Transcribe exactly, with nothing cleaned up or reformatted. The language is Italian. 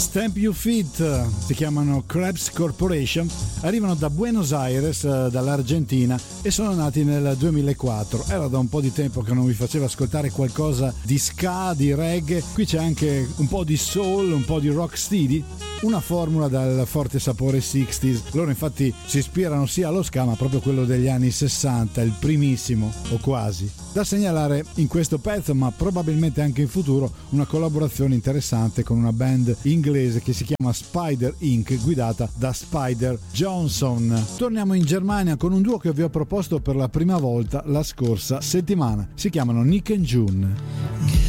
Stamp Your Feet, si chiamano Krebs Corporation, arrivano da Buenos Aires, dall'Argentina, e sono nati nel duemilaquattro. Era da un po' di tempo che non vi faceva ascoltare qualcosa di ska, di reggae. Qui c'è anche un po' di soul, un po' di rocksteady, una formula dal forte sapore sessanta. Loro infatti si ispirano sia allo ska, ma proprio quello degli anni sessanta, il primissimo o quasi. Da segnalare in questo pezzo, ma probabilmente anche in futuro, una collaborazione interessante con una band inglese che si chiama Spider Incorporated, guidata da Spider Johnson. Torniamo in Germania con un duo che vi ho proposto per la prima volta la scorsa settimana. Si chiamano Nick and June.